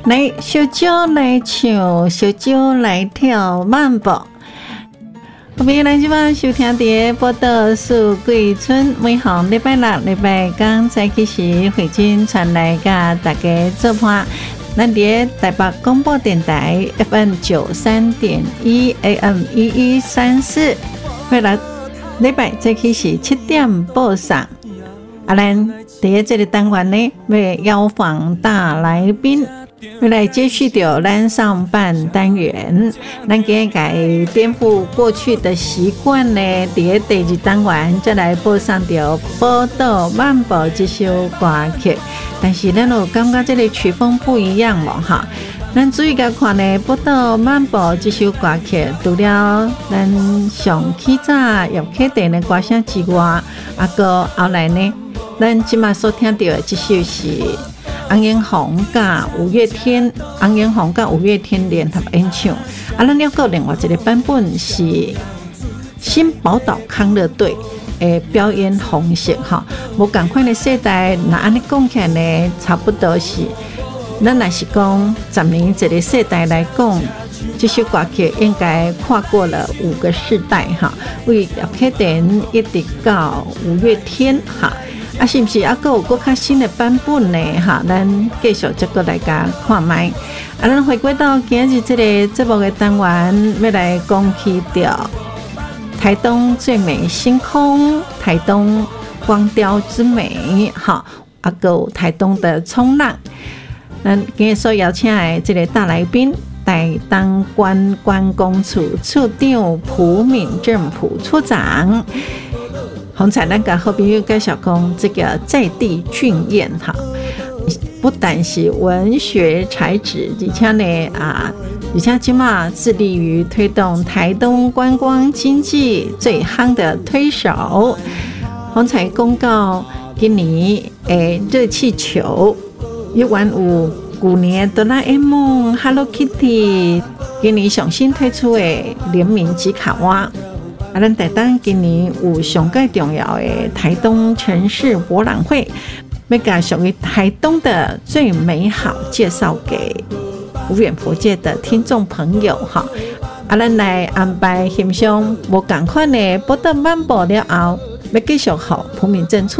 来小酒来唱，小酒来跳慢步。后面咱即摆收听的报道是贵村，每逢礼拜六、礼拜天早起时，慧真传来甲大家做伴。咱伫台北广播电台 FM 93.1 AM 1134，未来礼拜早起时7点播送。咱伫这个单元呢，要邀访大来宾。未来接续到咱上半单元，咱今日颠覆过去的习惯呢，伫第二单元再来播上到报道漫步这首歌曲，但是咱有感觉这个曲风不一样嘛哈。咱注意甲看呢，报道漫步这首歌曲，除了咱上起早叶启田的歌声之外，个后来呢，咱即马所听到的这首是洪延红甲五月天，洪延红甲五月天联合演唱。咱了个另外一个版本是新宝岛康乐队的表演方式哈。无共款的世代，那安尼讲起来呢，差不多是咱若是讲10年一个世代来讲，这首歌曲应该跨过了5个世代哈，为叶启田一直到五月天哈。是不是还有更较新的版本呢？哈，咱继续再过来甲看卖。咱回归到今日这个节目的单元，要来讲起到台东最美星空，台东光雕之美，哈，有台东的冲浪。咱今日所邀请的这个大来宾，台东观光公处处长蒲敏正蒲处长。洪彩咱甲好朋友介绍讲，这个在地俊彦哈，不但是文学才子，而且呢而且今嘛致力于推动台东观光经济最夯的推手。洪彩公告今年的热气球，有玩有去年哆啦 A 梦、Hello Kitty， 今年上新推出的联名吉卡蛙。咱台东今年有上界重要的台东城市博览会，要把属于台东的最美好介绍给无远弗届的听众朋友哈。咱来安排欣赏无同款的报道漫步了后，要继续和蒲敏正